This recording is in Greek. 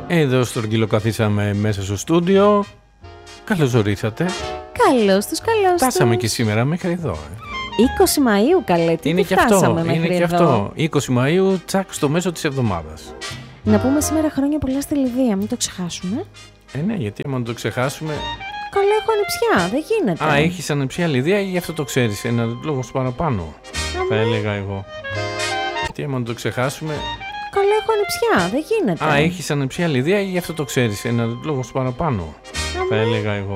Εδώ στο στρογγυλοκαθίσαμε μέσα στο στούντιο. Καλώς ορίσατε. Καλώς τους. Φτάσαμε και σήμερα μέχρι εδώ. 20 Μαΐου, καλέ, τι φτάσαμε μέχρι είναι εδώ. και αυτό. 20 Μαΐου, τσακ, στο μέσο της εβδομάδας. Να πούμε σήμερα χρόνια πολλά στη Λιδία, μην το ξεχάσουμε. Ναι, γιατί άμα το ξεχάσουμε. Καλά, έχω ανιψιά, δεν γίνεται. Α, έχεις ανιψιά Λιδία ή γι' αυτό το ξέρεις, ένα λόγο παραπάνω. Θα έλεγα εγώ. Γιατί άμα το ξεχάσουμε. Καλά, έχω ανιψιά, δεν γίνεται. Α, έχεις ανιψιά Λιδία ή γι' αυτό το ξέρεις, ένα λόγο παραπάνω. Θα έλεγα εγώ.